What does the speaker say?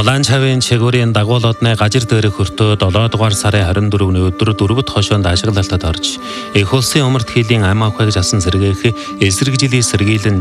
Улаан чавын чигүүрийн дагуулуудны гажир дээрх хөртөө 7 дугаар сарын 24-ний өдөр дөрвөд хошоонд ашиглалтад орж их улсын умард хилийн ам авахыг жасан сэргээх эсрэг жилийн сэргийлэн